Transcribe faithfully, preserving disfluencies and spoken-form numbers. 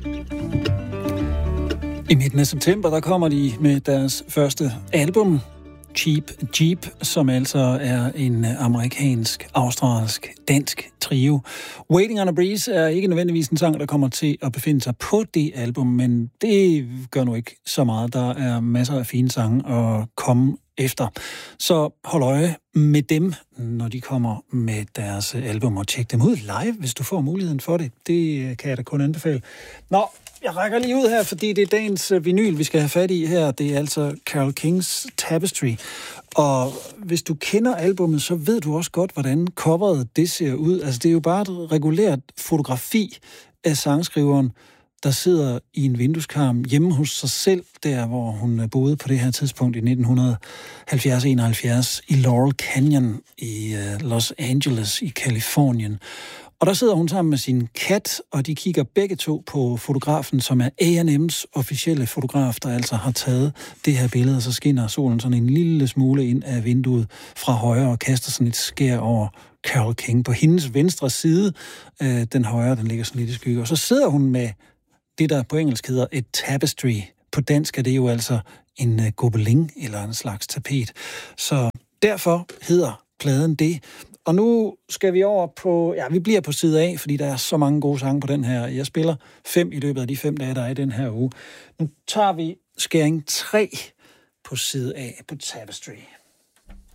I midten af september, der kommer de med deres første album, Cheap Jeep, som altså er en amerikansk, australsk, dansk trio. Waiting on a Breeze er ikke nødvendigvis en sang, der kommer til at befinde sig på det album, men det gør nu ikke så meget. Der er masser af fine sange at komme efter. Så hold øje med dem, når de kommer med deres album, og tjek dem ud live, hvis du får muligheden for det. Det kan jeg da kun anbefale. Nå, jeg rækker lige ud her, fordi det er dagens vinyl, vi skal have fat i her. Det er altså Carole Kings Tapestry. Og hvis du kender albummet, så ved du også godt, hvordan coveret det ser ud. Altså, det er jo bare et regulært fotografi af sangskriveren, der sidder i en vindueskarm hjemme hos sig selv, der hvor hun boede på det her tidspunkt i nitten halvfjerds enoghalvfjerds i Laurel Canyon i Los Angeles i Californien. Og der sidder hun sammen med sin kat, og de kigger begge to på fotografen, som er A and M's officielle fotograf, der altså har taget det her billede, og så skinner solen sådan en lille smule ind af vinduet fra højre og kaster sådan et skær over Carole King. På hendes venstre side, øh, den højre, den ligger sådan lidt i skygge, og så sidder hun med det, der på engelsk hedder et tapestry. På dansk er det jo altså en uh, gobelin eller en slags tapet. Så derfor hedder pladen det. Og nu skal vi over på, ja, vi bliver på side A, fordi der er så mange gode sange på den her. Jeg spiller fem i løbet af de fem dage, der er i den her uge. Nu tager vi skæring tre på side A på Tapestry.